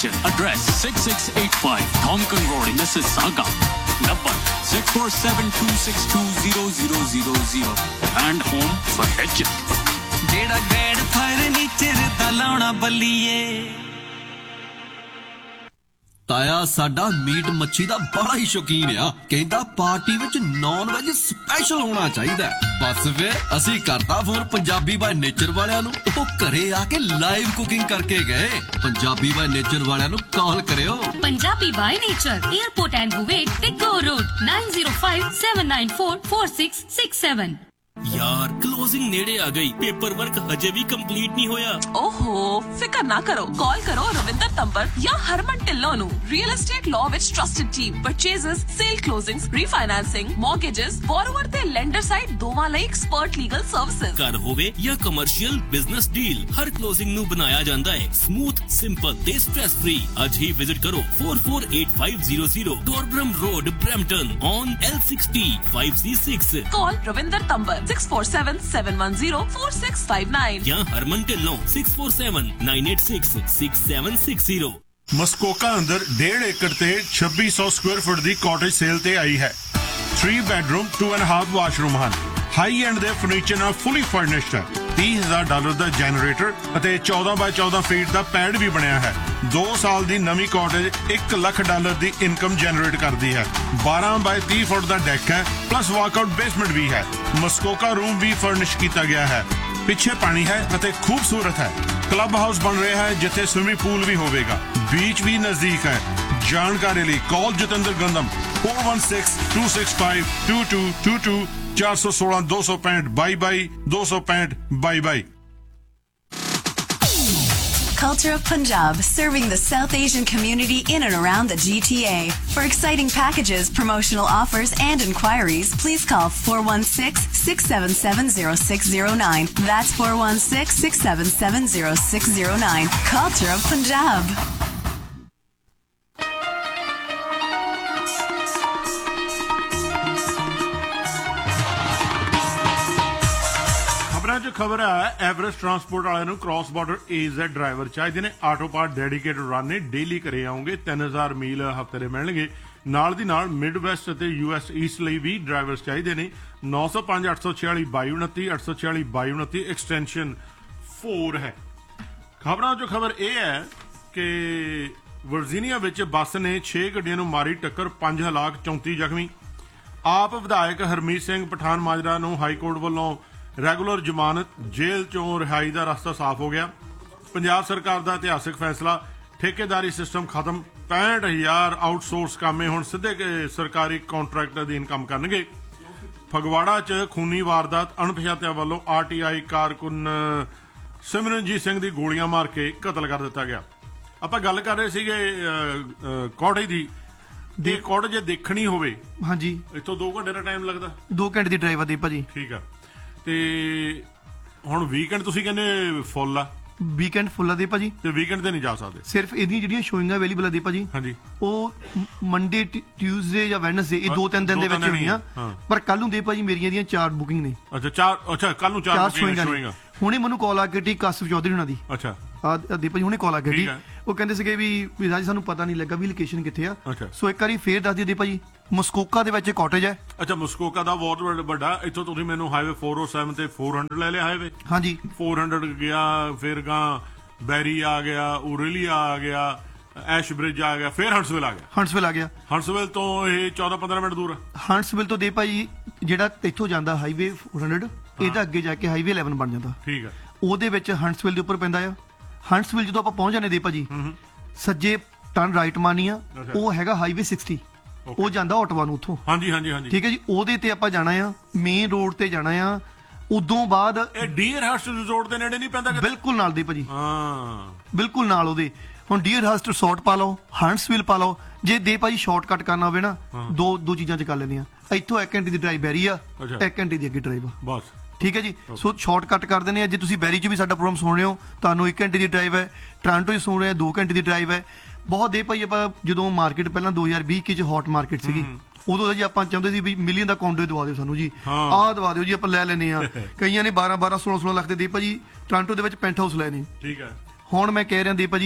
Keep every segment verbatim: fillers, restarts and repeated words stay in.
Kitchen. Address six six eight five Thompson Road, Mississauga. Number six four seven two six two zero zero zero zero. And home for kitchen. ਜਿਹੜਾ ਗੈੜ furniture ਦਾ ਲਾਉਣਾ ਬੱਲੀਏ ਤਾਇਆ ਸਾਡਾ meat ਮੱਛੀ ਦਾ ਬੜਾ ਹੀ ਸ਼ੌਕੀਨ ਆ ਕਹਿੰਦਾ ਪਾਰਟੀ ਵਿੱਚ ਨੌਨ ਵੈਜ ਸਪੈਸ਼ਲ ਹੋਣਾ ਚਾਹੀਦਾ ਬਸ ਫਿਰ ਅਸੀਂ ਕਰਤਾ ਫੋਨ ਪੰਜਾਬੀ ਬਾਈ ਨੇਚਰ ਵਾਲਿਆਂ ਨੂੰ ਉਹ ਘਰੇ ਆ ਕੇ ਲਾਈਵ ਕੁਕਿੰਗ ਕਰਕੇ ਗਏ ਪੰਜਾਬੀ ਬਾਈ ਨੇਚਰ ਵਾਲਿਆਂ ਨੂੰ ਕਾਲ ਕਰਿਓ Punjabi by nature airport and ਬੁਵੇਟ ਤੇ ਗੋ road nine zero five seven nine four four six six seven ਯਾਰ ਕਲੋਜ਼ਿੰਗ ਨੇੜੇ ਆ ਗਈ ਪੇਪਰ ਵਰਕ ਹਜੇ ਵੀ ਕੰਪਲੀਟ ਨਹੀਂ ਹੋਇਆ ਓਹੋ ਫਿਕਰ ਨਾ ਕਰੋ ਕਾਲ ਕਰੋ ਰਵਿੰਦਰ ਤੰਬਰ ਜਾਂ ਹਰਮਨ ਢਿੱਲੋਂ ਨੂੰ ਰੀਅਲ ਏਸਟੇਟ ਲਾਅ ਵਿੱਚ ਟਰਸਟਡ ਟੀਮ ਪਰਚੇਜ਼ਸ ਸੇਲ ਕਲੋਜ਼ਿੰਗਸ ਰੀਫਾਈਨਾਂਸਿੰਗ ਮੌਰਗੇजेस ਬੋਰੋਵਰ ਤੇ ਲੈਂਡਰ ਸਾਈਡ ਦੋਵਾਂ ਲਈ ਐਕਸਪਰਟ ਲੀਗਲ ਸਰਵਿਸਿਜ਼ ਘਰ ਹੋਵੇ ਜਾਂ ਕਮਰਸ਼ੀਅਲ ਬਿਜ਼ਨਸ ਡੀਲ ਹਰ ਕਲੋਜ਼ਿੰਗ ਨੂੰ ਬਣਾਇਆ ਜਾਂਦਾ ਹੈ ਸਮੂਥ ਸਿੰਪਲ ਤੇ ਸਟ੍ਰੈਸ ਫ੍ਰੀ ਅੱਜ ਹੀ ਵਿਜ਼ਿਟ ਕਰੋ four four eight five zero zero Dorbram Road Brampton on L sixty five C six call Ravinder ਤੰਬਰ six four seven seven one zero four six five nine ਜਾਂ ਹਰਮਨ Dhillon six four seven nine eight six six seven six zero ਮਸਕੋਕਾ ਅੰਦਰ ਡੇਢ ਏਕੜ ਤੇ ਛੱਬੀ ਸੌ square foot ਦੀ cottage sale ਤੇ ਆਈ ਹੈ three bedroom two and a half washroom ਹਨ ਹਾਈ ਐਂਡ ਦੇ ਫਰਨੀਚਰ ਨਾਲ ਫੁੱਲੀ ਫਰਨਿਸ਼ਡ ਹੈ ਤੀਹ ਹਜ਼ਾਰ ਡਾਲਰ ਦਾ ਜਨਰੇਟਰ ਅਤੇ ਚੌਦਾਂ ਬਾਈ ਚੌਦਾਂ ਫੀਟ ਦਾ ਪੈਡ ਵੀ ਬਣਿਆ ਹੈ ਦੋ ਸਾਲ ਦੀ ਨਵੀਂ ਕਾਟੇਜ ਇੱਕ ਲੱਖ ਡਾਲਰ ਦੀ ਇਨਕਮ ਜਨਰੇਟ ਕਰਦੀ ਹੈ ਬਾਰਾਂ ਬਾਈ ਤੀਹ ਫੁੱਟ ਦਾ ਡੈਕ ਹੈ ਪਲੱਸ ਵਾਕਆਊਟ ਬੇਸਮੈਂਟ ਵੀ ਹੈ ਮਸਕੋਕਾ ਰੂਮ ਵੀ ਫਰਨਿਸ਼ ਕੀਤਾ ਗਿਆ ਹੈ ਪਿੱਛੇ ਪਾਣੀ ਹੈ ਅਤੇ ਖੂਬਸੂਰਤ ਹੈ ਕਲੱਬ ਹਾਊਸ ਬਣ ਰਿਹਾ ਹੈ ਜਿੱਥੇ ਸਵਿਮਿੰਗ ਪੂਲ ਵੀ ਹੋਵੇਗਾ ਬੀਚ ਵੀ ਨਜ਼ਦੀਕ ਹੈ ਜਾਣਕਾਰੀ ਲਈ ਕਾਲ Jatinder ਗੰਦਮ four one six two six five two two two two four one six two six five by by two six five by by Culture of Punjab, serving the South Asian community in and around the G T A. For exciting packages, promotional offers and inquiries, please call four one six six seven seven zero six zero nine. That's four one six six seven seven zero six zero nine. Culture of Punjab. ਅੱਜ ਖਬਰ ਹੈ Everest transport ਵਾਲਿਆਂ ਨੂੰ cross border ਏਜ਼ੈਡ driver ਚਾਹੀਦੇ ਨੇ auto part dedicated run ਨੇ daily ਘਰੇ ਆਉਂਗੇ ਤਿੰਨ ਹਜ਼ਾਰ ਮੀਲ ਹਫ਼ਤੇ ਦੇ ਮਿਲਣਗੇ ਨਾਲ ਦੀ ਨਾਲ ਮਿਡ ਵੈਸਟ ਅਤੇ ਯੂ ਐਸ ਈਸਟ ਲਈ ਵੀ ਡਰਾਈਵਰਸ ਚਾਹੀਦੇ ਨੇ ਨੌ ਸੌ ਪੰਜ ਅੱਠ ਸੌ ਛਿਆਲੀ ਬਾਈ ਉਨੱਤੀ ਅੱਠ ਸੌ ਛਿਆਲੀ ਬਾਈ ਉਨੱਤੀ ਐਕਸਟੈਂਸ਼ਨ four ਹੈ ਖਬਰਾਂ ਚੋਂ ਖਬਰ ਇਹ ਹੈ ਕਿ ਵਰਜੀਨੀਆ ਵਿੱਚ ਬੱਸ ਨੇ ਛੇ ਗੱਡੀਆਂ ਨੂੰ ਮਾਰੀ ਟੱਕਰ ਪੰਜ ਹਲਾਕ ਚੌਂਤੀ ਜ਼ਖਮੀ ਆਪ ਵਿਧਾਇਕ ਹਰਮੀਤ ਸਿੰਘ ਪਠਾਨ ਮਾਜਰਾ ਨੂੰ ਹਾਈ ਕੋਰਟ ਵੱਲੋਂ ਰੈਗੂਲਰ ਜ਼ਮਾਨਤ ਜੇਲ੍ਹ ਚੋਂ ਰਿਹਾਈ ਦਾ ਰਸਤਾ ਸਾਫ਼ ਹੋ ਗਿਆ ਪੰਜਾਬ ਸਰਕਾਰ ਦਾ ਇਤਿਹਾਸਕ ਫੈਸਲਾ ਠੇਕੇਦਾਰੀ ਸਿਸਟਮ ਖਤਮ ਪੈਂਹਠ ਹਜ਼ਾਰ ਆਊਟਸੋਰਸ ਕਾਮੇ ਹੁਣ ਸਿੱਧੇ ਸਰਕਾਰੀ ਕੰਟਰੈਕਟ ਅਧੀਨ ਕੰਮ ਕਰਨਗੇ ਫਗਵਾੜਾ 'ਚ ਖੂਨੀ ਵਾਰਦਾਤ ਅਣਪਛਾਤਿਆਂ ਵੱਲੋਂ R T I ਕਾਰਕੁਨ Simranjeet Singh ਦੀ ਗੋਲੀਆਂ ਮਾਰ ਕੇ ਕਤਲ ਕਰ ਦਿੱਤਾ ਗਿਆ ਆਪਾਂ ਗੱਲ ਕਰ ਰਹੇ ਸੀਗੇ ਕਾਟੇਜ ਦੀ ਦੇ ਕਾਟੇਜ ਜੇ ਦੇਖਣੀ ਹੋਵੇ ਹਾਂਜੀ ਇੱਥੋਂ ਦੋ ਘੰਟੇ ਦਾ ਟਾਈਮ ਲੱਗਦਾ ਦੋ ਘੰਟੇ ਦੀ ਡਰਾਈਵ ਆ ਦੀ ਭਾਜੀ ਠੀਕ ਆ ਤੇ ਹੁਣ ਵੀਕਐਂਡ ਤੁਸੀਂ ਕਹਿੰਦੇ ਫੁੱਲ ਆ ਵੀਕਐਂਡ ਫੁੱਲ ਆ ਦੇ ਭਾਜੀ ਤੇ ਵੀਕਐਂਡ ਤੇ ਨਹੀਂ ਜਾ ਸਕਦੇ ਸਿਰਫ ਇਹਦੀਆਂ ਜਿਹੜੀਆਂ ਸ਼ੋਇੰਗਾਂ ਅਵੇਲੇਬਲ ਆ ਦੇ ਭਾਜੀ ਹਾਂਜੀ ਉਹ ਮੰਡੇ ਟਿਊਜ਼ਡੇ ਜਾਂ ਵੈਡਨਸਡੇ ਇਹ ਦੋ ਤਿੰਨ ਦਿਨ ਦੇ ਵਿੱਚ ਹੋਣੀਆਂ ਪਰ ਕੱਲ ਨੂੰ ਦੇ ਭਾਜੀ ਮੇਰੀਆਂ ਦੀਆਂ ਚਾਰ ਬੁਕਿੰਗ ਨੇ ਅੱਛਾ ਚਾਰ ਅੱਛਾ ਕੱਲ ਨੂੰ ਚਾਰ ਸ਼ੋਇੰਗਾਂ ਹੁਣੇ ਮੈਨੂੰ ਕਾਲ ਆ ਗਈ ਕਾਸਿਫ ਚੌਧਰੀ ਉਹਨਾਂ ਦੀ ਅੱਛਾ ਆ ਦੇ ਭਾਜੀ ਹੁਣੇ ਕਾਲ ਆ ਗਈ ਉਹ ਕਹਿੰਦੇ ਸੀਗੇ ਵੀ ਰਾਜ ਸਾਨੂੰ ਪਤਾ ਨਹੀਂ ਲੱਗਾ ਵੀ ਲੋਕੇਸ਼ਨ ਕਿੱਥੇ ਆ ਸੋ ਇੱਕ ਵਾਰੀ ਫੇਰ ਦੱਸ ਦਿਓ ਭਾਜੀ ਮਸਕੋਕਾ ਦੇ ਵਿੱਚ ਕਾਟੇਜ ਹੈ ਅੱਛਾ ਮਸਕੋਕਾ ਦਾ ਬਹੁਤ ਵੱਡਾ ਇੱਥੋਂ ਤੁਸੀਂ ਮੈਨੂੰ ਹਾਈਵੇ four oh seven ਤੇ four hundred ਲੈ ਲਿਆ ਹਾਈਵੇ ਹਾਂਜੀ four hundred ਗਿਆ ਫਿਰ ਗਾਂ ਬੈਰੀ ਆ ਗਿਆ ਉਰੇਲੀਆ ਆ ਗਿਆ ਐਸ਼ ਬ੍ਰਿਜ ਆ ਗਿਆ ਫਿਰ ਹੰਟਸਵਿਲ ਆ ਗਿਆ ਹੰਟਸਵਿਲ ਆ ਗਿਆ ਹੰਟਸਵਿਲ ਤੋਂ ਇਹ ਚੌਦਾਂ ਪੰਦਰਾਂ ਮਿੰਟ ਦੂਰ ਹੈ ਹੰਟਸਵਿਲ ਤੋਂ ਦੇ ਭਾਈ ਜਿਹੜਾ ਇੱਥੋਂ ਜਾਂਦਾ ਹਾਈਵੇ four hundred ਇਹਦਾ ਅੱਗੇ ਜਾ ਕੇ ਹਾਈਵੇ eleven ਬਣ ਜਾਂਦਾ ਠੀਕ ਹੈ ਉਹਦੇ ਵਿੱਚ ਹੰਟਸਵਿਲ ਦੇ ਉੱਪਰ ਪੈਂਦਾ ਆ ਹੰਟਸਵਿਲ ਜਦੋਂ ਆਪਾਂ ਪਹੁੰਚ ਜਾਂਦੇ ਦੇ ਭਾਜੀ ਸੱਜੇ ਟਰਨ ਰਾਈਟ ਮਾਨੀ ਆ ਉਹ ਹੈਗਾ ਹਾਈਵੇ sixty ਉਹ ਜਾਂਦਾ ਆਟਵਾ ਨੂੰ ਉੱਥੋਂ ਹਾਂਜੀ ਹਾਂਜੀ ਹਾਂਜੀ ਠੀਕ ਹੈ ਜੀ ਉਹਦੇ ਤੇ ਆਪਾਂ ਜਾਣਾ ਆ ਮੇਨ ਰੋਡ ਤੇ ਜਾਣਾ ਆ ਉਦੋਂ ਬਾਅਦ ਇਹ ਡੀਅਰ ਹਰਸਟ ਰਿਜ਼ੋਰਟ ਦੇ ਨੇੜੇ ਨਹੀਂ ਪੈਂਦਾ ਬਿਲਕੁਲ ਨਾਲ ਦੇ ਭਾਜੀ ਹਾਂ ਬਿਲਕੁਲ ਨਾਲ ਉਹਦੇ ਹੁਣ ਡੀਅਰ ਹਰਸਟ ਰਿਸੋਰਟ ਪਾ ਲਓ ਹੰਟਸਵਿਲ ਪਾ ਲਓ ਜੇ ਦੇ ਭਾਜੀ ਸ਼ਾਰਟਕਟ ਕਰਨਾ ਹੋਵੇ ਨਾ ਦੋ ਦੋ ਚੀਜ਼ਾਂ ਚ ਕਰ ਲੈਂਦੇ ਆ ਇੱਥੋਂ ਇੱਕ ਘੰਟੇ ਦੀ ਡਰਾਈਵ ਬੈਰੀ ਆ ਇੱਕ ਘੰਟੇ ਦੀ ਅੱਗੇ ਡਰਾਈਵ ਆ ਬਸ ਠੀਕ ਹੈ ਜੀ ਸੋ ਸ਼ਾਰਟਕਟ ਕਰ ਦਿੰਦੇ ਆ ਜੇ ਤੁਸੀਂ ਬੈਰੀ ਚ ਵੀ ਸਾਡਾ ਪ੍ਰੋਗਰਾਮ ਸੁਣ ਰਹੇ ਹੋ ਤੁਹਾਨੂੰ ਇੱਕ ਘੰਟੇ ਦੀ ਡਰਾਈਵ ਹੈ ਟੋਰਾਂਟੋ 'ਚ ਸੁਣ ਰਹੇ ਆ ਦੋ ਘੰਟੇ ਦੀ ਡਰਾਈਵ ਹੈ ਬਹੁਤ ਦੇ ਭਾਈ ਆਪਾਂ ਜਦੋਂ ਮਾਰਕੀਟ ਪਹਿਲਾਂ ਦੋ ਹਜ਼ਾਰ ਵੀਹ ਚ ਹੌਟ ਮਾਰਕੀਟ ਸੀਗੀ ਉਦੋਂ ਜੀ ਆਪਾਂ ਚਾਹੁੰਦੇ ਸੀ ਵੀ ਮਿਲੀਅਨ ਦਾ ਕਾਉਂਟੋ ਦਵਾ ਦਿਓ ਸਾਨੂੰ ਜੀ ਆਹ ਦਵਾ ਦਿਓ ਜੀ ਆਪਾਂ ਲੈ ਲੈਨੇ ਆ ਕਈਆਂ ਨੇ ਬਾਰਾਂ ਬਾਰਾਂ ਸੋਲਾਂ ਸੋਲਾਂ ਲੱਖ ਦੇ ਦੇ ਭਾਜੀ ਟੋਰਾਂਟੋ ਦੇ ਵਿੱਚ ਪੈਂਟ ਹਾਊਸ ਲੈ ਨੇ ਠੀਕ ਹੈ ਹੁਣ ਮੈਂ ਕਹਿ ਰਿਹਾ ਦੇ ਭਾਜੀ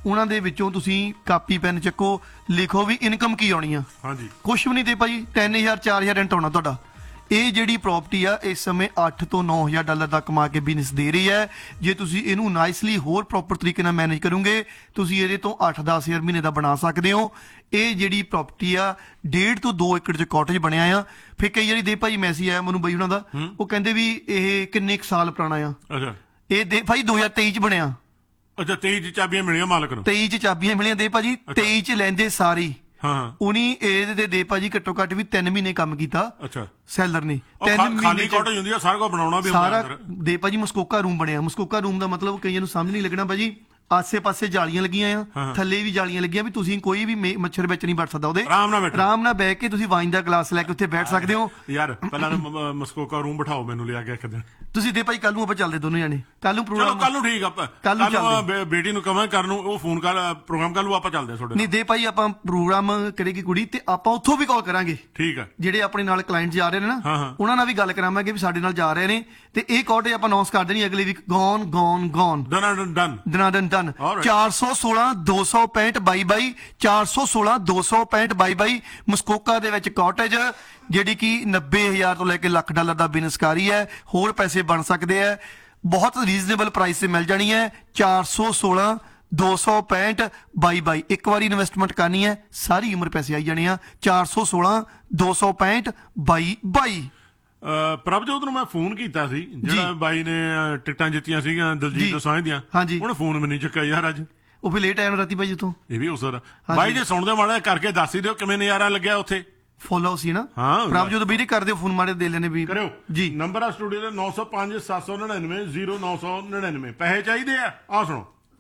ਉਹਨਾਂ ਦੇ ਵਿੱਚੋਂ ਤੁਸੀਂ ਕਾਪੀ ਪੈਨ ਚੱਕੋ, ਲਿਖੋ ਵੀ ਇਨਕਮ ਕੀ ਆਉਣੀ ਆ। ਹਾਂਜੀ, ਕੁਛ ਵੀ ਨਹੀਂ ਤੇ ਭਾਜੀ ਤਿੰਨ ਹਜ਼ਾਰ ਚਾਰ ਹਜ਼ਾਰ ਰੈਂਟ ਆਉਣਾ ਤੁਹਾਡਾ। ਇਹ ਜਿਹੜੀ ਪ੍ਰਾਪਰਟੀ ਆ ਇਸ ਸਮੇਂ ਅੱਠ ਤੋਂ ਨੌ ਹਜ਼ਾਰ ਡਾਲਰ ਤੱਕ ਕਮਾ ਕੇ ਬਿਜ਼ਨਸ ਦੇ ਰਹੀ ਹੈ। ਜੇ ਤੁਸੀਂ ਇਹਨੂੰ ਨਾਈਸਲੀ ਹੋਰ ਪ੍ਰੋਪਰ ਤਰੀਕੇ ਨਾਲ ਮੈਨੇਜ ਕਰੋਗੇ ਤੁਸੀਂ ਇਹਦੇ ਤੋਂ ਅੱਠ ਦਸ ਹਜ਼ਾਰ ਮਹੀਨੇ ਦਾ ਬਣਾ ਸਕਦੇ ਹੋ। ਇਹ ਜਿਹੜੀ ਪ੍ਰਾਪਰਟੀ ਆ ਡੇਢ ਤੋਂ ਦੋ ਏਕੜ 'ਚ ਕਾਟੇਜ ਬਣਿਆ ਆ। ਫਿਰ ਕਈ ਵਾਰੀ ਦੇ ਭਾਈ ਮੈਸੇਜ ਆਇਆ ਮੈਨੂੰ ਬਈ ਉਹਨਾਂ ਦਾ, ਉਹ ਕਹਿੰਦੇ ਵੀ ਇਹ ਕਿੰਨੇ ਕੁ ਸਾਲ ਪੁਰਾਣਾ ਆ। ਅੱਛਾ, ਇਹ ਦੇ ਭਾਈ ਦੋ ਹਜ਼ਾਰ ਤੇਈ 'ਚ ਬਣਿਆ। ਅੱਛਾ, ਤੇਈ ਚ ਚਾਬੀਆਂ ਮਿਲੀਆਂ ਮਾਲਕ ਨੂੰ? ਤੇਈ ਚ ਚਾਬੀਆਂ ਮਿਲੀਆਂ ਦੇ ਭਾਜੀ, ਤੇਈ ਚ ਲੈਂਦੇ ਸਾਰੀ। ਹਾਂ, ਉਨੀ ਇਹਦੇ ਦੇ ਦੇ ਭਾਜੀ ਘੱਟੋ ਘੱਟ ਵੀ ਤਿੰਨ ਮਹੀਨੇ ਕੰਮ ਕੀਤਾ। ਅੱਛਾ, ਸੈਲਰ ਨੇ ਤਿੰਨ ਮਹੀਨੇ ਖਾਲੀ ਕਾਟੇਜ ਹੁੰਦੀ ਆ, ਸਾਰਾ ਕੁਝ ਬਣਾਉਣਾ ਵੀ ਹੁੰਦਾ ਸਾਰਾ ਦੇ ਭਾਜੀ। ਮਸਕੋਕਾ ਰੂਮ ਬਣਿਆ। ਮਸਕੋਕਾ ਰੂਮ ਦਾ ਮਤਲਬ ਕਈਆਂ ਨੂੰ ਸਮਝ ਨਹੀਂ ਲੱਗਣਾ ਭਾਜੀ, ਆਸੇ ਪਾਸੇ ਜਾਲੀਆਂ ਲੱਗੀਆਂ ਆ, ਥੱਲੇ ਵੀ ਜਾਲੀਆਂ ਲੱਗੀਆਂ ਵੀ ਤੁਸੀਂ ਕੋਈ ਵੀ ਮੱਛਰ ਵਿੱਚ ਨਹੀਂ ਵੜ ਸਕਦਾ ਉਹਦੇ। ਆਰਾਮ ਨਾਲ ਬੈਠੋ, ਆਰਾਮ ਨਾਲ ਬਹਿ ਕੇ ਤੁਸੀਂ ਵਾਈਨ ਦਾ ਗਲਾਸ ਲੈ ਕੇ ਉੱਥੇ ਬੈਠ ਸਕਦੇ ਹੋ। ਯਾਰ ਪਹਿਲਾਂ ਮਸਕੋਕਾ ਰੂਮ ਬਿਠਾਓ ਮੈਨੂੰ ਲਿਆ ਕੇ ਇੱਕ ਦਿਨ। ਤੁਸੀਂ ਦੇ ਭਾਈ ਕੱਲ ਨੂੰ ਆਪਾਂ ਚੱਲਦੇ ਦੋਨੋਂ ਜਾਣੇ। ਕੱਲ ਨੂੰ ਪ੍ਰੋਗਰਾਮ, ਕੱਲ ਨੂੰ ਠੀਕ ਆ, ਕੱਲ ਨੂੰ ਬੇਟੀ ਨੂੰ ਕਹਾਂ ਕਰਨ ਨੂੰ ਉਹ ਫੋਨ ਕਰ ਪ੍ਰੋਗਰਾਮ ਕੱਲ ਨੂੰ ਆਪਾਂ ਚੱਲਦੇ ਆ ਤੁਹਾਡੇ। ਨਹੀਂ ਦੇ ਭਾਈ ਆਪਾਂ ਪ੍ਰੋਗਰਾਮ ਕਰੇਗੀ ਕੁੜੀ ਤੇ ਆਪਾਂ ਉੱਥੋਂ ਵੀ ਕਾਲ ਕਰਾਂਗੇ। ਠੀਕ ਆ, ਜਿਹੜੇ ਆਪਣੇ ਨਾਲ ਕਲਾਇੰਟ ਜਾ ਰਹੇ ਨੇ ਨਾ ਉਹਨਾਂ ਨਾਲ ਵੀ ਗੱਲ ਕਰਾਵਾਂਗੇ ਵੀ ਸਾਡੇ ਨਾਲ ਜਾ ਰਹੇ ਨੇ ਤੇ ਇਹ ਕਾਟੇਜ ਆਪਾਂ ਅਨਾਉਂਸ ਕਰ ਦੇਣੀ ਅਗਲੇ week. Gone gone gone done done done done. ਚਾਰ ਸੌ ਸੋਲਾਂ ਦੋ ਸੌ ਪੈਂਹਠ ਬਾਈ ਬਾਈ ਚਾਰ ਸੌ ਸੋਲਾਂ ਦੋ ਸੌ ਪੈਂਹਠ ਬਾਈ ਬਾਈ ਮਸਕੋਕਾ ਦੇ ਵਿੱਚ ਕਾਟੇਜ ਜਿਹੜੀ ਕਿ ਨੱਬੇ ਹਜ਼ਾਰ ਤੋਂ ਲੈ ਕੇ ਲੱਖ ਡਾਲਰ ਦਾ ਬਿਜ਼ਨਸ ਕਰ ਰਹੀ ਹੈ। ਹੋਰ ਪੈਸੇ ਬਣ ਸਕਦੇ ਆ, ਬਹੁਤ ਰੀਜ਼ਨੇਬਲ ਪ੍ਰਾਈਸ ਤੇ ਮਿਲ ਜਾਣੀ ਹੈ। ਚਾਰ ਸੌ ਸੋਲਾਂ ਦੋ ਸੌ ਪੈਂਹਠ ਬਾਈ ਬਾਈ। ਇੱਕ ਵਾਰੀ ਇਨਵੈਸਟਮੈਂਟ ਕਰਨੀ ਹੈ ਸਾਰੀ ਉਮਰ ਪੈਸੇ ਆਈ ਜਾਣੇ ਆ। ਚਾਰ ਸੌ ਸੋਲਾਂ ਦੋ ਸੌ ਪੈਂਹਠ ਬਾਈ ਬਾਈ। ਪ੍ਰਭਜੋਤ ਨੂੰ ਮੈਂ ਫੋਨ ਕੀਤਾ ਸੀ, ਜਿਹੜਾ ਬਾਈ ਨੇ ਟਿਕਟਾਂ ਜਿੱਤੀਆਂ ਸੀਗੀਆਂ ਦਲਜੀਤ ਦੋਸਾਂਝ ਦੀਆਂ। ਹਾਂਜੀ, ਉਹਨੇ ਫੋਨ ਵੀ ਨਹੀਂ ਚੱਕਿਆ ਯਾਰ ਅੱਜ। ਉਹ ਫਿਰ ਲੇਟ ਆਇਆ ਰਾਤੀ ਭਾਈ ਉਤੋਂ। ਇਹ ਵੀ ਹੋ ਸਕਦਾ ਬਾਈ, ਜੇ ਸੁਣਦੇ ਮਾੜਾ ਕਰਕੇ ਦੱਸ ਹੀ ਦਿਓ ਕਿਵੇਂ ਨਜ਼ਾਰਾ ਲੱਗਿਆ ਉੱਥੇ। ਫੋਲੋ ਸੀ ਨਾ ਪ੍ਰਭਜੋਤ ਵੀਰੇ, ਕਰ ਦਿਓ ਫੋਨ ਮਾੜੇ ਦੇ ਲੈਣੇ ਵੀ ਕਰਿਓ ਜੀ। ਨੰਬਰ ਆ ਸਟੂਡੀਓ ਦਾ ਨੌ ਸੌ ਪੰਜ ਸੱਤ ਸੌ ਨੜਿਨਵੇਂ ਜ਼ੀਰੋ ਨੌ ਸੌ ਨੜਿਨਵੇਂ। ਪੈਸੇ ਚਾਹੀਦੇ ਆ? ਆ ਸੁਣੋ,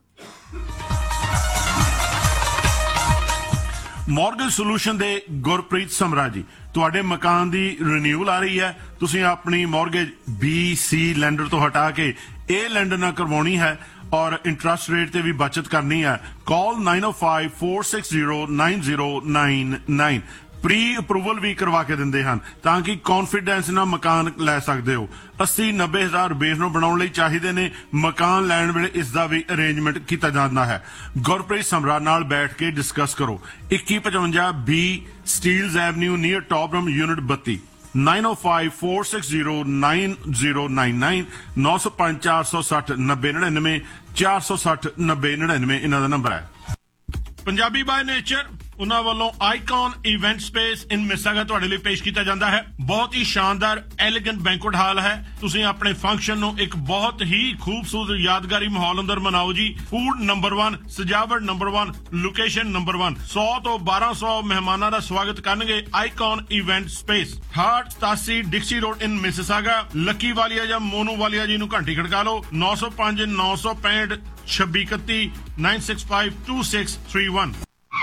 ਮੌਰਗੇਜ ਸੋਲੂਸ਼ਨ ਦੇ ਗੁਰਪ੍ਰੀਤ ਸਮਰਾ ਜੀ, ਤੁਹਾਡੇ ਮਕਾਨ ਦੀ ਰੀਨਿਊਅਲ ਆ ਰਹੀ ਹੈ। ਤੁਸੀਂ ਆਪਣੀ ਮੌਰਗੇਜ ਬੀ ਸੀ ਲੈਂਡਰ ਤੋਂ ਹਟਾ ਕੇ ਇਹ ਲੈਂਡਰ ਨਾਲ ਕਰਵਾਉਣੀ ਹੈ ਔਰ ਇੰਟਰਸਟ ਰੇਟ ਤੇ ਵੀ ਬਚਤ ਕਰਨੀ ਹੈ। ਕਾਲ ਨਾइन ओ five four six zero nine zero nine nine. Pre approval ਵੀ ਕਰਵਾ ਕੇ ਦਿੰਦੇ ਹਨ ਤਾਂ ਕਿ ਕੌਨਫੀਡੈਂਸ ਨਾਲ ਮਕਾਨ ਲੈ ਸਕਦੇ ਹੋ। अस्सी नब्बे हजार ਬੇਸ ਨੂੰ ਬਣਾਉਣ ਲਈ ਚਾਹੀਦੇ ਨੇ। ਮਕਾਨ ਲੈਣ ਵੇਲੇ ਇਸ ਦਾ ਵੀ ਅਰੇਂਜਮੈਂਟ ਕੀਤਾ ਜਾਂਦਾ ਹੈ। ਗੁਰਪ੍ਰੀਤ ਸਮਰਾ ਨਾਲ ਬੈਠ ਕੇ ਡਿਸਕਸ ਕਰੋ। ਇੱਕੀ ਪਚਵੰਜਾ ਬੀ ਸਟੀਲਜ਼ ਐਵਨਿਊ ਨੀਅਰ ਟੌਪਰਮ ਯੂਨਿਟ ਬੱਤੀ नाइन ओ five four six zero nine zero nine nine. नौ सौ पांच चार सौ सठ नब्बे नड़िनवे चार सौ सठ नब्बे नड़िनवे इन्हों का नंबर है। पंजाबी बाय नेचर ਉਹਨਾਂ ਵੱਲੋਂ ਆਈਕਨ ਇਵੈਂਟ ਸਪੇਸ ਇਨ ਮਿਸਾਗਾ ਤੁਹਾਡੇ ਲਈ ਪੇਸ਼ ਕੀਤਾ ਜਾਂਦਾ ਹੈ। ਬਹੁਤ ਹੀ ਸ਼ਾਨਦਾਰ ਐਲੀਗੈਂਟ ਬੈਂਕੁਏਟ ਹਾਲ ਹੈ। ਤੁਸੀਂ ਆਪਣੇ ਫੰਕਸ਼ਨ ਨੂੰ ਇੱਕ ਬਹੁਤ ਹੀ ਖੂਬਸੂਰਤ ਯਾਦਗਾਰੀ ਮਾਹੌਲ ਅੰਦਰ ਮਨਾਓ ਜੀ। ਫੂਡ ਨੰਬਰ वन, ਸਜਾਵਟ number one, location number one. सौ ਤੋਂ ਬਾਰਾਂ ਸੌ ਮਹਿਮਾਨਾਂ ਦਾ ਸਵਾਗਤ ਕਰਨਗੇ ਆਈਕਨ ਇਵੈਂਟ ਸਪੇਸ। ਹਾਰਟ ਸਤਾਸੀ ਡਿਕਸੀ ਰੋਡ ਇਨ ਮਿਸਿਸਾਗਾ। ਲੱਕੀ ਵਾਲੀਆ ਜਾਂ ਮੋਨੂ ਵਾਲੀਆ ਜੀ ਨੂੰ ਘੰਟੀ ਖੜਕਾ ਲਓ। ਨੌ ਸੌ ਪੰਜ ਨੌ ਸੌ ਪੈਂਹਠ ਛੱਬੀ ਇਕੱਤੀ nine six five to six three one.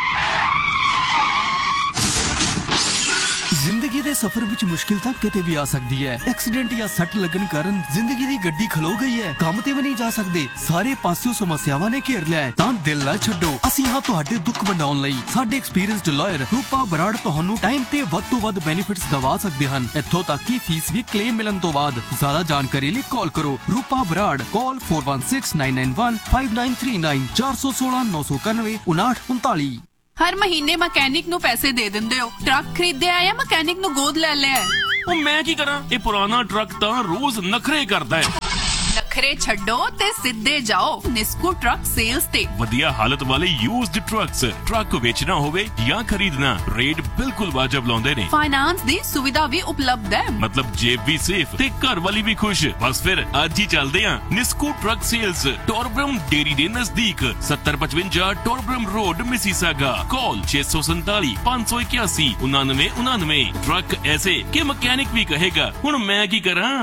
ਜ਼ਿੰਦਗੀ ਦੇ ਸਫ਼ਰ ਵਿੱਚ ਮੁਸ਼ਕਿਲ ਤਾਂ ਕਿਤੇ ਵੀ ਆ ਸਕਦੀ ਹੈ। ਐਕਸੀਡੈਂਟ ਜਾਂ ਸੱਟ ਲੱਗਣ ਕਾਰਨ ਜ਼ਿੰਦਗੀ ਦੀ ਗੱਡੀ ਖਲੋ ਗਈ ਹੈ, ਕੰਮ ਤੇ ਵੀ ਨਹੀਂ ਜਾ ਸਕਦੇ, ਸਾਰੇ ਪਾਸਿਓਂ ਸਮੱਸਿਆਵਾਂ ਨੇ ਘੇਰ ਲਿਆ ਹੈ, ਤਾਂ ਦਿਲ ਨਾ ਛੱਡੋ। ਅਸੀਂ ਹਾਂ ਤੁਹਾਡੇ ਦੁੱਖ ਵੰਡਾਉਣ ਲਈ। ਸਾਡੇ ਐਕਸਪੀਰੀਅੰਸਡ ਲਾਇਰ ਰੂਪਾ ਬਰਾੜ ਤੁਹਾਨੂੰ ਟਾਈਮ ਤੇ ਵੱਧ ਤੋਂ ਵੱਧ ਬੈਨੀਫਿਟਸ ਦਵਾ ਸਕਦੇ ਹਨ, ਇੱਥੋਂ ਤੱਕ ਕਿ ਫੀਸ ਵੀ ਕਲੇਮ ਮਿਲਣ ਤੋਂ ਬਾਅਦ। ਜ਼ਿਆਦਾ ਜਾਣਕਾਰੀ ਲਈ ਕਾਲ ਕਰੋ ਰੂਪਾ ਬਰਾੜ। ਕਾਲ four one six nine nine one five nine three nine चार सौ सोलह नौ सौ इक्यानवे उनाठ उनताली। ਹਰ ਮਹੀਨੇ ਮਕੈਨਿਕ ਨੂੰ ਪੈਸੇ ਦੇ ਦਿੰਦੇ ਹੋ। ਟਰੱਕ ਖਰੀਦਿਆ ਜਾਂ ਮਕੈਨਿਕ ਨੂੰ ਗੋਦ ਲੈ ਲਿਆ? ਉਹ ਮੈਂ ਕੀ ਕਰਾਂ, ਇਹ ਪੁਰਾਣਾ ਟਰੱਕ ਤਾਂ ਰੋਜ਼ ਨਖਰੇ ਕਰਦਾ ਹੈ। ਨਖਰੇ ਛੱਡੋ ਤੇ ਸਿੱਧੇ ਜਾਓ ਨਿਸਕੂ ਟਰੱਕ ਸੇਲਸ ਤੇ। ਵਧੀਆ ਹਾਲਤ ਵਾਲੇ ਯੂਜ਼ਡ ਟਰੱਕਸ, ਟਰੱਕ ਵੇਚਣਾ ਹੋਵੇ ਜਾਂ ਖਰੀਦਣਾ, ਰੇਟ ਬਿਲਕੁਲ ਵਾਜਬ ਲਾਉਂਦੇ ਨੇ। ਫਾਈਨਾਂਸ ਦੀ ਸੁਵਿਧਾ ਵੀ ਉਪਲਬਧ ਹੈ, ਮਤਲਬ ਜੇਬ ਵੀ ਸੇਫ ਤੇ ਘਰ ਵਾਲੀ ਵੀ ਖੁਸ਼। ਬਸ ਫਿਰ ਅੱਜ ਹੀ ਚੱਲਦੇ ਆਂ ਨਿਸਕੂ ਟਰੱਕ ਸੇਲਸ, ਟੋਰਬਰਮ ਡੇਰੀ ਦੇ ਨਜ਼ਦੀਕ, सत्तर पचवंजा टोरब्रम रोड मिसिसागा। कॉल छह सौ सैंतालीस पाँच सौ इक्यासी उनानवे उनानवे। ट्रक ऐसे कि मैकेनिक भी कहेगा हुण मैं की करा।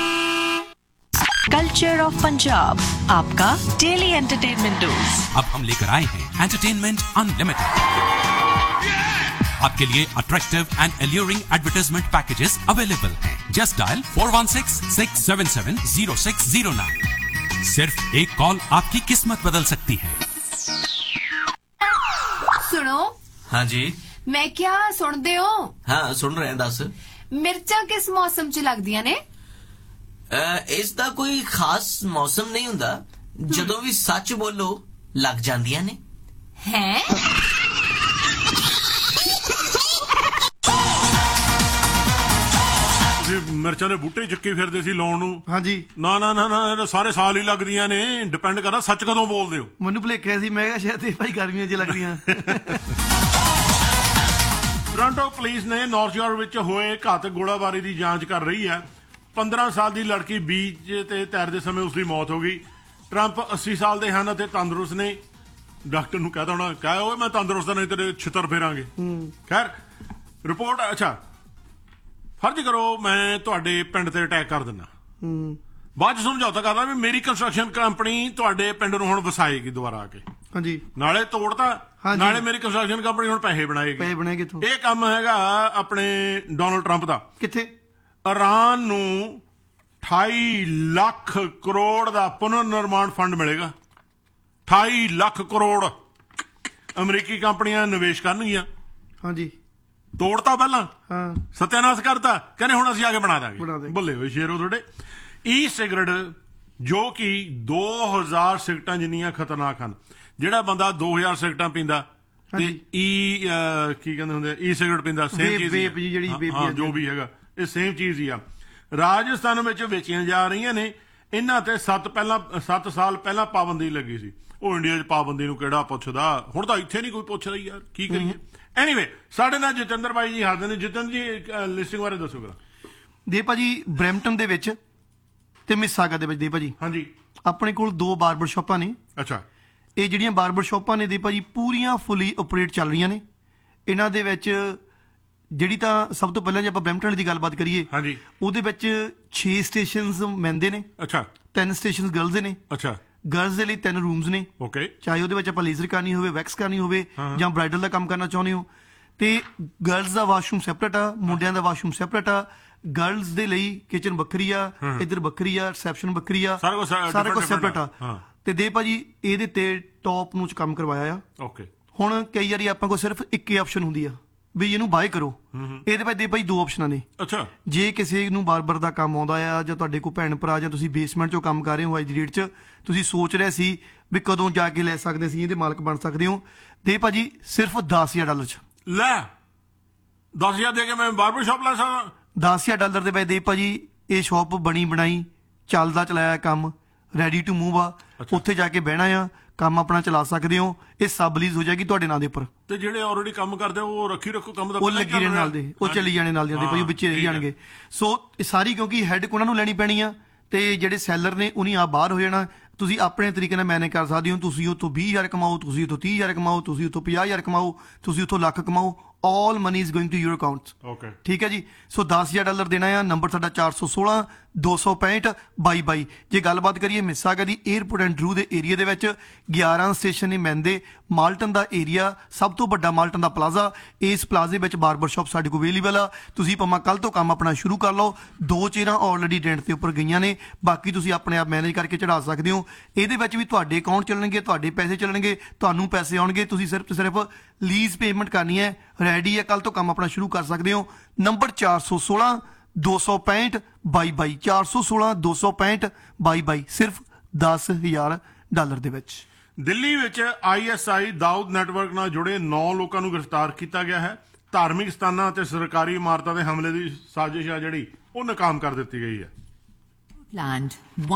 कल्चर ऑफ पंजाब, आपका डेली एंटरटेनमेंट डोज। अब हम लेकर आए हैं एंटरटेनमेंट अनलिमिटेड। आपके लिए attractive and alluring advertisement packages available हैं। Just dial four one six six seven seven zero six zero nine. सिर्फ एक कॉल आपकी किस्मत बदल सकती है। सुनो। हाँ जी। मैं क्या सुनते हो? हाँ सुन रहे हैं। दस मिर्चा किस मौसम च लगदियां ने? ਇਸ ਦਾ ਕੋਈ ਖਾਸ ਮੌਸਮ ਨਹੀਂ ਹੁੰਦਾ, ਜਦੋਂ ਵੀ ਸੱਚ ਬੋਲੋ ਲੱਗ ਜਾਂਦੀਆਂ ਨੇ। ਹੈ ਮਿਰਚਾਂ ਦੇ ਬੂਟੇ ਚੱਕੇ ਫਿਰਦੇ ਸੀ ਲਾਉਣ ਨੂੰ। ਹਾਂਜੀ। ਨਾ ਨਾ ਨਾ ਨਾ ਸਾਰੇ ਸਾਲ ਹੀ ਲੱਗਦੀਆਂ ਨੇ, ਡਿਪੈਂਡ ਕਰਦਾ ਸੱਚ ਕਦੋਂ ਬੋਲਦੇ ਹੋ। ਮੈਨੂੰ ਭੁਲੇਖਿਆ ਸੀ, ਮੈਂ ਕਿਹਾ ਸ਼ਾਇਦ ਇਹ ਭਾਈ ਗਰਮੀਆਂ 'ਚ ਲੱਗਦੀਆਂ। ਟੋਰਾਂਟੋ ਪੁਲਿਸ ਨੇ ਨਾਰਥ ਯਾਰਡ ਵਿੱਚ ਹੋਏ ਘਾਤਕ ਗੋਲਾਬਾਰੀ ਦੀ ਜਾਂਚ ਕਰ ਰਹੀ ਹੈ। ਪੰਦਰਾਂ ਸਾਲ ਦੀ ਲੜਕੀ ਬੀਚ ਤੇ ਤੈਰਦੇ ਸਮੇਂ ਉਸ ਦੀ ਮੌਤ ਹੋ ਗਈ। ਟਰੰਪ ਅੱਸੀ ਸਾਲ ਦੇ ਹਨ ਅਤੇ ਤੰਦਰੁਸਤ ਨੇ। ਡਾਕਟਰ ਨੂੰ ਕਹਿ ਦੇਣਾ, ਕਹਿ ਓਏ ਮੈਂ ਤੰਦਰੁਸਤ ਨਹੀਂ, ਤੇਰੇ ਛਿੱਤਰ ਫੇਰਾਂਗੇ। ਖੈਰ ਰਿਪੋਰਟ, ਅੱਛਾ ਫਰਜ਼ ਕਰੋ ਮੈਂ ਤੁਹਾਡੇ ਪਿੰਡ ਤੇ ਅਟੈਕ ਕਰ ਦਿੰਦਾ, ਬਾਅਦ ਚ ਸਮਝੌਤਾ ਕਰਦਾ ਵੀ ਮੇਰੀ ਕੰਸਟਰਕਸ਼ਨ ਕੰਪਨੀ ਤੁਹਾਡੇ ਪਿੰਡ ਨੂੰ ਹੁਣ ਵਸਾਏਗੀ ਦੁਬਾਰਾ ਆ ਕੇ। ਹਾਂਜੀ। ਨਾਲੇ ਤੋੜਤਾ, ਨਾਲੇ ਮੇਰੀ ਕੰਸਟਰਕਸ਼ਨ ਕੰਪਨੀ ਹੁਣ ਪੈਸੇ ਬਣਾਏਗੀ। ਪੈਸੇ ਬਣਾਏਗੀ। ਇਹ ਕੰਮ ਹੈਗਾ ਆਪਣੇ ਡੋਨਲਡ ਟਰੰਪ ਦਾ। ਕਿੱਥੇ? ਇਰਾਨ ਨੂੰ ਅਠਾਈ ਲੱਖ ਕਰੋੜ ਦਾ ਪੁਨਰ ਨਿਰਮਾਣ ਫੰਡ ਮਿਲੇਗਾ। ਅਠਾਈ ਲੱਖ ਕਰੋੜ ਅਮਰੀਕੀ ਕੰਪਨੀਆਂ ਨਿਵੇਸ਼ ਕਰਨਗੀਆਂ। ਹਾਂਜੀ। ਤੋੜਤਾ ਪਹਿਲਾਂ, ਹਾਂ ਸਤਿਆਨਾਸ਼ ਕਰਤਾ, ਕਹਿੰਦੇ ਹੁਣ ਅਸੀਂ ਆ ਕੇ ਬਣਾ ਦਾਂਗੇ। ਬੱਲੇ ਹੋਏ ਸ਼ੇਰੋ ਤੁਹਾਡੇ। ਈ ਸਿਗਰਟ ਜੋ ਕਿ ਦੋ ਹਜ਼ਾਰ ਸਿਗਰਟਾਂ ਜਿੰਨੀਆਂ ਖਤਰਨਾਕ ਹਨ। ਜਿਹੜਾ ਬੰਦਾ ਦੋ ਹਜ਼ਾਰ ਸਿਗਰਟਾਂ ਪੀਂਦਾ ਤੇ ਈ ਕੀ ਕਹਿੰਦੇ ਹੁੰਦੇ ਈ ਸਿਗਰਟ ਪੀਂਦਾ, ਸੇਮ ਚੀਜ਼ ਹਾਂ ਜੋ ਵੀ ਹੈਗਾ, ਇਹ ਸੇਮ ਚੀਜ਼ ਹੀ ਆ। ਰਾਜਸਥਾਨ ਵਿੱਚ ਵੇਚੀਆਂ ਜਾ ਰਹੀਆਂ ਨੇ। ਇਹਨਾਂ ਤੇ ਸੱਤ ਪਹਿਲਾਂ ਸੱਤ ਸਾਲ ਪਹਿਲਾਂ ਪਾਬੰਦੀ ਲੱਗੀ ਸੀ। ਉਹ ਇੰਡੀਆ 'ਚ ਪਾਬੰਦੀ ਨੂੰ ਕਿਹੜਾ ਪੁੱਛਦਾ, ਹੁਣ ਤਾਂ ਇੱਥੇ ਨਹੀਂ ਕੋਈ ਪੁੱਛਦਾ ਯਾਰ, ਕੀ ਕਰੀਏ। ਐਨੀਵੇ ਸਾਡੇ ਨਾਲ ਜਤਿੰਦਰ ਬਾਈ ਜੀ ਹਾਜ਼ਰ ਨੇ। ਜਤਿੰਦਰ ਜੀ ਲਿਸਟਿੰਗ ਬਾਰੇ ਦੱਸੋ ਕਰਾ। ਦੇ ਭਾਜੀ ਬਰੈਂਪਟਨ ਦੇ ਵਿੱਚ ਤੇ ਮਿਸਾਗਾ ਦੇ ਵਿੱਚ ਦੇ ਭਾਜੀ ਹਾਂਜੀ ਆਪਣੇ ਕੋਲ ਦੋ ਬਾਰਬਰ ਸ਼ਾਪਾਂ ਨੇ। ਅੱਛਾ। ਇਹ ਜਿਹੜੀਆਂ ਬਾਰਬਰ ਸ਼ਾਪਾਂ ਨੇ ਦੇ ਭਾਜੀ ਪੂਰੀਆਂ ਫੁੱਲੀ ਆਪਰੇਟ ਚੱਲ ਰਹੀਆਂ ਨੇ। ਇਹਨਾਂ ਦੇ ਵਿੱਚ ਜਿਹੜੀ ਤਾਂ ਸਭ ਤੋਂ ਪਹਿਲਾਂ ਜੇ ਆਪਾਂ ਬਰੈਂਪਟਨ ਦੀ ਗੱਲਬਾਤ ਕਰੀਏ, ਹਾਂਜੀ ਉਹਦੇ ਵਿੱਚ ਛੇ ਸਟੇਸ਼ਨਸ ਮੈਨ ਦੇ ਨੇ। ਅੱਛਾ। ਤਿੰਨ ਸਟੇਸ਼ਨਸ ਗਰਲਸ ਦੇ ਨੇ। ਅੱਛਾ। ਗਰਲਸ ਦੇ ਲਈ ਤਿੰਨ ਰੂਮਸ ਨੇ। ਓਕੇ। ਚਾਹੇ ਉਹਦੇ ਵਿੱਚ ਆਪਾਂ ਲੇਜ਼ਰ ਕਰਨੀ ਹੋਵੇ, ਵੈਕਸ ਕਰਨੀ ਹੋਵੇ ਜਾਂ ਬ੍ਰਾਈਡਲ ਦਾ ਕੰਮ ਕਰਨਾ ਚਾਹੁੰਦੇ ਹੋ, ਤੇ ਗਰਲਸ ਦਾ ਵਾਸ਼ਰੂਮ ਸੈਪਰੇਟ ਆ, ਮੁੰਡਿਆਂ ਦਾ ਵਾਸ਼ਰੂਮ ਸੈਪਰੇਟ ਆ। ਗਰਲਸ ਦੇ ਲਈ ਕਿਚਨ ਵੱਖਰੀ ਆ, ਇੱਧਰ ਵੱਖਰੀ ਆ, ਰਿਸੈਪਸ਼ਨ ਵੱਖਰੀ ਆ, ਸਾਰਾ ਕੁਝ ਸੈਪਰੇਟ ਆ। ਤੇ ਦੇ ਭਾਜੀ ਇਹਦੇ ਤੇ ਟੌਪ ਨੂੰ ਚ ਕੰਮ ਕਰਵਾਇਆ ਆ। ਓਕੇ। ਹੁਣ ਕਈ ਵਾਰੀ ਆਪਾਂ ਕੋਲ ਸਿਰਫ ਇੱਕ ਹੀ ਆਪਸ਼ਨ ਹੁੰਦੀ ਆ ਵੀ ਇਹਨੂੰ ਬਾਏ ਕਰੋ। ਇਹਦੇ ਵਿੱਚ ਦੇ ਭਾਈ ਦੋ ਆਪਸ਼ਨਾਂ ਨੇ। ਅੱਛਾ। ਜੇ ਕਿਸੇ ਨੂੰ ਬਾਰਬਰ ਦਾ ਕੰਮ ਆਉਂਦਾ ਆ, ਜਾਂ ਤੁਹਾਡੇ ਕੋਲ ਭੈਣ ਭਰਾ, ਜਾਂ ਤੁਸੀਂ ਬੇਸਮੈਂਟ ਚੋਂ ਕੰਮ ਕਰ ਰਹੇ ਹੋ ਅੱਜ ਦੀ ਡੇਟ 'ਚ, ਤੁਸੀਂ ਸੋਚ ਰਹੇ ਸੀ ਵੀ ਕਦੋਂ ਜਾ ਕੇ ਲੈ ਸਕਦੇ ਸੀ, ਇਹਦੇ ਮਾਲਕ ਬਣ ਸਕਦੇ ਹੋ, ਦੇ ਭਾਜੀ ਸਿਰਫ ਦਸ ਹਜ਼ਾਰ ਡਾਲਰ 'ਚ ਲੈ। ਦਸ ਹਜ਼ਾਰ ਦੇ ਕੇ ਮੈਂ ਬਾਰਬਰ ਸ਼ਾਪ ਲੈ ਸਕਦਾ? ਦਸ ਹਜ਼ਾਰ ਡਾਲਰ ਦੇ ਵਿੱਚ ਦੇ ਭਾਜੀ ਇਹ ਸ਼ਾਪ ਬਣੀ ਬਣਾਈ, ਚੱਲਦਾ ਚਲਾਇਆ ਕੰਮ, ਰੈਡੀ ਟੂ ਮੂਵ ਆ। ਉੱਥੇ ਜਾ ਕੇ ਬਹਿਣਾ ਆ, ਕੰਮ ਆਪਣਾ ਚਲਾ ਸਕਦੇ ਹੋ। ਇਹ ਸਬ ਲੀਜ਼ ਹੋ ਜਾਏਗੀ ਤੁਹਾਡੇ ਨਾਂ ਦੇ ਉੱਪਰ। ਤੇ ਜਿਹੜੇ ਆਲਰੇਡੀ ਕੰਮ ਕਰਦੇ ਉਹ ਰੱਖੀ ਰੱਖੋ ਕੰਮ ਦਾ, ਉਹ ਲੱਗੀ ਰਹਿਣ ਨਾਲ ਦੇ, ਉਹ ਚੱਲੀ ਜਾਣੇ ਨਾਲ ਦੇ ਭਾਈ, ਉਹ ਵਿੱਚੇ ਰਹੀ ਜਾਣਗੇ। ਸੋ ਇਹ ਸਾਰੀ ਕਿਉਂਕਿ ਹੈਡ ਉਹਨਾਂ ਨੂੰ ਲੈਣੀ ਪੈਣੀ ਆ, ਤੇ ਜਿਹੜੇ ਸੈਲਰ ਨੇ ਉਹਨੀ ਆ ਬਾਹਰ ਹੋ ਜਾਣਾ। ਤੁਸੀਂ ਆਪਣੇ ਤਰੀਕੇ ਨਾਲ ਮੈਨੇਜ ਕਰ ਸਕਦੇ ਹੋ। ਤੁਸੀਂ ਉੱਥੋਂ ਵੀਹ ਹਜ਼ਾਰ ਕਮਾਓ, ਤੁਸੀਂ ਉੱਥੋਂ ਤੀਹ ਹਜ਼ਾਰ ਕਮਾਓ, ਤੁਸੀਂ ਉੱਥੋਂ ਪੰਜਾਹ ਹਜ਼ਾਰ ਕਮਾਓ, ਤੁਸੀਂ ਉੱਥੋਂ lakh ਕਮਾਓ। all money is going to your accounts. Okay. ਠੀਕ ਹੈ ਜੀ। ਸੋ ਦਸ ਹਜ਼ਾਰ ਡਾਲਰ ਦੇਣਾ ਆ। ਨੰਬਰ ਸਾਡਾ ਚਾਰ ਸੌ ਸੋਲਾਂ ਦੋ ਸੌ ਪੈਂਹਠ ਬਾਈ ਬਾਈ। ਜੇ ਗੱਲਬਾਤ ਕਰੀਏ ਮਿਸਾਗਾ ਦੀ ਏਅਰਪੋਰਟ ਐਂਡ ਡਰੂ ਦੇ ਏਰੀਆ ਦੇ ਵਿੱਚ ਗਿਆਰਾਂ ਸਟੇਸ਼ਨ ਨੇ ਮੈਂਦੇ। ਮਾਲਟਨ ਦਾ ਏਰੀਆ ਸਭ ਤੋਂ ਵੱਡਾ ਮਾਲਟਨ ਦਾ ਪਲਾਜ਼ਾ। ਇਸ ਪਲਾਜ਼ੇ ਵਿੱਚ ਬਾਰਬਰ ਸ਼ਾਪ ਸਾਡੇ ਕੋਲ ਅਵੇਲੇਬਲ ਆ। ਤੁਸੀਂ ਭਾਵੇਂ ਕੱਲ ਤੋਂ ਕੰਮ ਆਪਣਾ ਸ਼ੁਰੂ ਕਰ ਲਓ। ਦੋ ਚੇਅਰਾਂ ਆਲਰੇਡੀ ਰੈਂਟ ਦੇ ਉੱਪਰ ਗਈਆਂ ਨੇ, ਬਾਕੀ ਤੁਸੀਂ ਆਪਣੇ ਆਪ ਮੈਨੇਜ ਕਰਕੇ ਚੜਾ ਸਕਦੇ ਹੋ। ਇਹਦੇ ਵਿੱਚ ਵੀ ਤੁਹਾਡੇ ਅਕਾਊਂਟ ਚੱਲਣਗੇ, ਤੁਹਾਡੇ ਪੈਸੇ ਚੱਲਣਗੇ, ਤੁਹਾਨੂੰ ਪੈਸੇ ਆਉਣਗੇ। ਤੁਸੀਂ ਸਿਰਫ ਤੇ ਸਿਰਫ ਲੀਜ਼ ਪੇਮੈਂਟ ਕਰਨੀ ਹੈ। ਰੈਡੀ ਹੈ, ਕੱਲ ਤੋਂ ਕੰਮ ਆਪਣਾ ਸ਼ੁਰੂ ਕਰ ਸਕਦੇ ਹੋ। ਨੰਬਰ ਚਾਰ ਸੌ ਸੋਲਾਂ ਦੋ ਸੌ ਪੈਂਹਠ ਬਾਈ ਬਾਈ। ਚਾਰ ਸੌ ਸੋਲਾਂ ਦੋ ਸੌ ਪੈਂਹਠ ਬਾਈ ਬਾਈ। ਸਿਰਫ ਦਸ ਹਜ਼ਾਰ ਡਾਲਰ ਦੇ ਵਿੱਚ। ਦਿੱਲੀ ਵਿੱਚ I S I Dawood network ਨਾਲ ਜੁੜੇ ਨੌ ਲੋਕਾਂ ਨੂੰ ਗ੍ਰਿਫਤਾਰ ਕੀਤਾ ਗਿਆ ਹੈ। ਧਾਰਮਿਕ ਸਥਾਨਾਂ ਅਤੇ ਸਰਕਾਰੀ ਇਮਾਰਤਾਂ ਦੇ ਹਮਲੇ ਦੀ ਸਾਜ਼ਿਸ਼ ਆ ਜਿਹੜੀ ਉਹ ਨਾਕਾਮ ਕਰ ਦਿੱਤੀ ਗਈ ਹੈ।